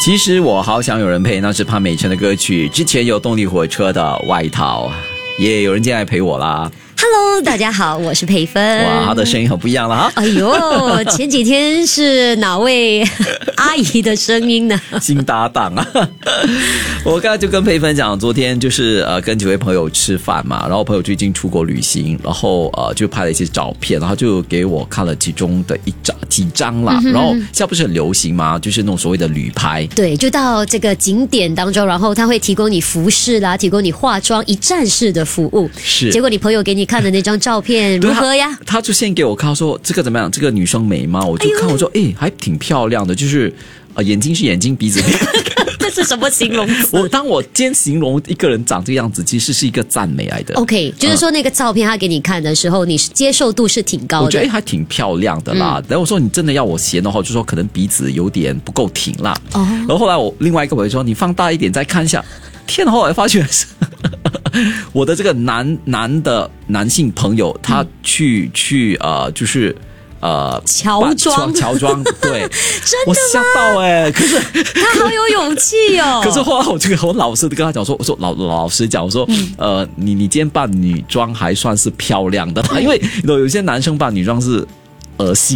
其实我好想有人陪，那是潘美辰的歌曲。之前有动力火车的外套，也有人进来陪我啦。 Hello， 大家好，我是佩芬。 哇，他的声音很不一样了哈。 哎呦，前几天是哪位阿姨的声音呢？ 新搭档啊！我刚才就跟佩芬讲，昨天就是跟几位朋友吃饭嘛，然后朋友最近出国旅行，然后就拍了一些照片，然后就给我看了其中的几张啦。然后现在不是很流行吗？就是那种所谓的旅拍。 对，就到这个景点当中，然后他会提供你服饰啦，提供你化妆一站式的服务。 是， 结果你朋友给你看的那张照片如何呀？ 他就先给我看说这个怎么样？这个女生美吗？我就看我说，还挺漂亮的，就是眼睛是眼睛，鼻子这是什么形容词？ 当我今天形容一个人长这个样子，其实是一个赞美来的。 OK， 就是说那个照片他给你看的时候，你接受度是挺高的。 我觉得还挺漂亮的啦。然后我说你真的要我嫌的话，就说可能鼻子有点不够挺啦。然后后来我另外一个朋友说你放大一点再看一下。天哪！后来发觉是我的这个男性朋友，他去就是乔装， 对， 真的吗？ 我吓到可是他好有勇气哦。 可是后来我老实的跟他讲说，我说老实讲，我说你今天扮女装还算是漂亮的啦，因为有些男生扮女装是恶心。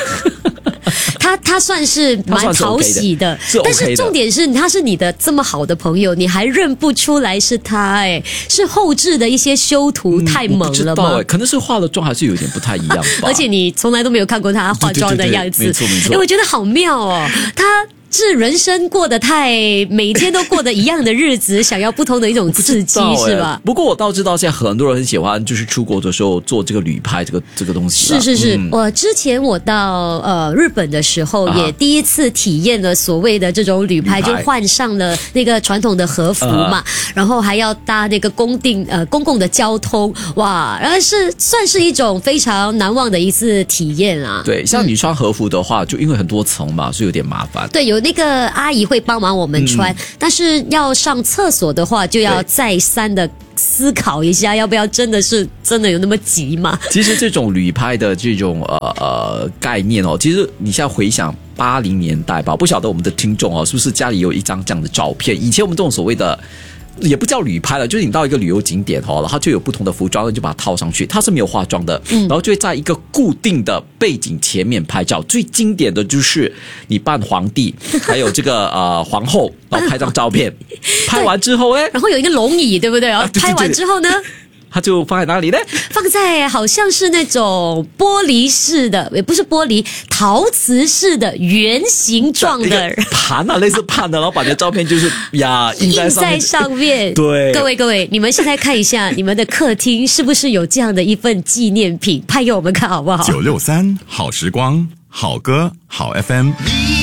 他算是蛮讨喜的，但是重点是他是你的这么好的朋友，你还认不出来是他是后置的一些修图太猛了吗？ 我不知道可能是化了妆还是有点不太一样吧。 而且你从来都没有看过他化妆的样子， 没错。 我觉得好妙哦，他是人生过得每天都过得一样的日子，想要不同的一种刺激是吧？ 不过我倒知道现在很多人很喜欢，就是出国的时候做这个旅拍这个东西。 是，我之前我到日本的时候，也第一次体验了所谓的这种旅拍，就换上了那个传统的和服嘛，然后还要搭那个公共的交通，哇，然后算是一种非常难忘的一次体验啊。 对，像你穿和服的话，就因为很多层嘛，所以有点麻烦。 对，有那个阿姨会帮忙我们穿，但是要上厕所的话，就要再三的思考一下，要不要真的有那么急吗？ 其实这种旅拍的这种概念其实你现在回想80年代吧，不晓得我们的听众是不是家里有一张这样的照片？以前我们这种所谓的。也不叫旅拍了，就是你到一个旅游景点然后就有不同的服装，就把它套上去，它是没有化妆的，然后就会在一个固定的背景前面拍照。最经典的就是你扮皇帝，还有这个皇后，然后拍张照片，拍完之后然后有一个龙椅，对不对？然后拍完之后呢？ 它就放在哪里呢？ 放在好像是那种玻璃式的，也不是玻璃，陶瓷式的圆形状的盘类似盘的，然后把你的照片就是印在上面。对， 各位，你们现在看一下你们的客厅是不是有这样的一份纪念品，拍给我们看好不好？ 963好时光，好歌好 FM。